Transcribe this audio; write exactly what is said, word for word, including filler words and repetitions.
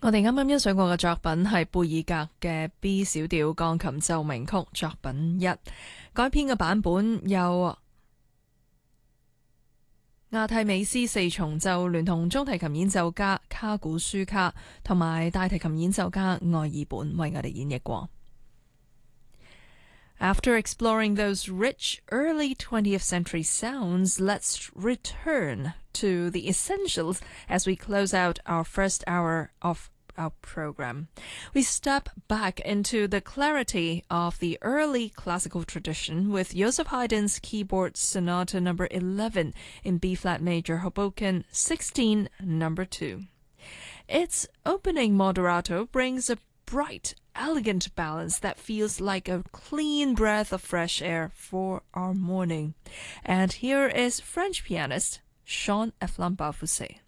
我哋啱啱欣賞過嘅作品係貝爾格嘅 B 小調鋼琴奏鳴曲作品一，改編嘅版本有亞蒂美斯四重奏聯同中提琴演奏家卡古舒卡同埋大提琴演奏家愛爾本為我哋演繹過。After exploring those rich early twentieth century sounds, let's return to the essentials as we close out our first hour of our program. We step back into the clarity of the early classical tradition with Joseph Haydn's Keyboard Sonata number eleven in B-flat major, Hoboken sixteen number two. Its opening moderato brings a bright, elegant balance that feels like a clean breath of fresh air for our morning. And here is French pianist Jean-Eflin Barfousset.